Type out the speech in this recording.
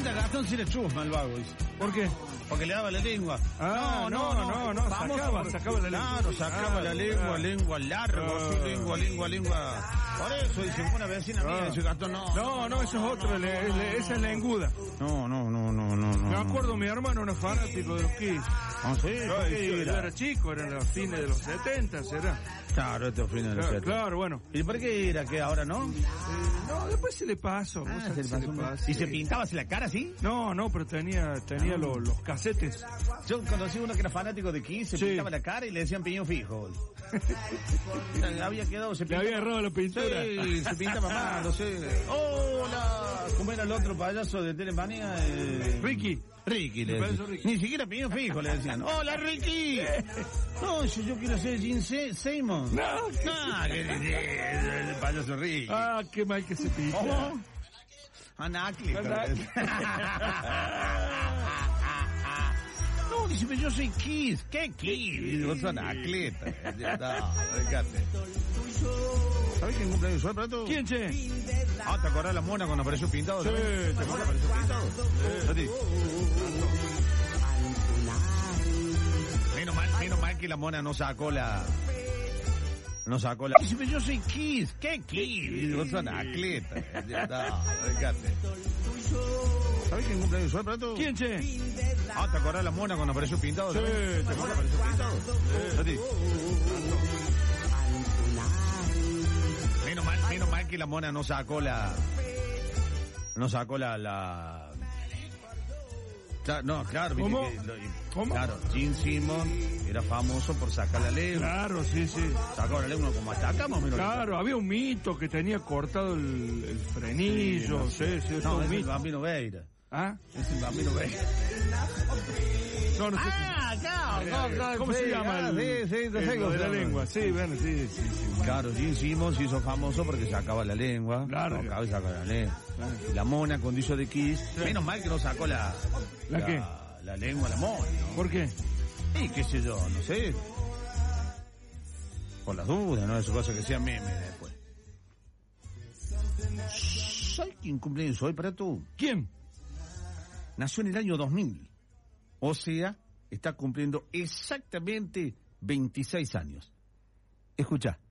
Pregunta Gastón si le chusma el vago, dice. ¿Por qué? Porque le daba la lengua. No, sacaba la lengua. Claro, sacaba la lengua, lengua larga, lengua. Por eso dice, una vecina mía, dice Gastón, No, eso es otro, esa es lenguda. No. Me acuerdo, mi hermano era fanático de los Kiss. Ah, sí, Yo era chico, eran los fines de los 70, ¿será? Claro, este fines de los 70. Claro, bueno. ¿Y por qué era que ahora no? No, después se le pasó. Se le pasó. ¿Y se pintaba así la cara así? No, pero tenía los casetes. Yo conocí uno que era fanático de Kiss, se pintaba la cara y le decían piñón fijo. Había quedado, le había agarrado la pintura. Sí, se pintaba mal, no sé. ¡Hola! ¿Cómo era el otro payaso de Telemanía? Ricky le decían. Ni siquiera piñón fijo le decían. ¡Hola, Ricky! No, yo quiero ser Gene Simmons. El payaso Ricky. Qué mal que se pinta. Anacleto. No, dice, yo soy Kiss. ¿Qué Kiss? Vos sos Anacleto. No, déjate. ¿Sabés quién cumple eso, Prato? ¿Quién, che? ¿Te acordás la mona cuando apareció pintado? Sí, ¿te acordás apareció pintado? Sí. Menos mal que la mona no sacó la... Dice, yo soy Kiss. ¿Qué Kiss? Vos sos Anacleto. No, déjate. ¿Sabés quién cumple eso, Prato? ¿Quién, che? ¿te acordás la mona cuando apareció pintado? Sí, ¿te acordás apareció pintado? Sí. Menos mal que la mona no sacó la... No, claro, ¿Cómo? ¿Cómo? Claro, Gene Simmons era famoso por sacar la lengua. Claro, sí. Sacó la lengua como hasta acá, más o menos. Claro, había un mito que tenía cortado el frenillo, sí, no, un es mito. el Bambino Veira. Es el Bambino Veira. No sé. Claro. ¿Cómo se llama? De la lengua. Sí, bueno, sí. Claro, Gene Simmons se hizo famoso porque sacaba la lengua. Claro. Sacaba la lengua. La mona con dicho de Kiss. Sí. Menos mal que no sacó ¿La qué? La lengua, la mona, ¿no? ¿Por qué? Y qué sé yo, no sé. Por las dudas, ¿no? Esas cosas que sean memes después. ¿Sabes quién cumpleaños hoy, para tú? ¿Quién? Nació en el año 2000. O sea, está cumpliendo exactamente 26 años. Escucha.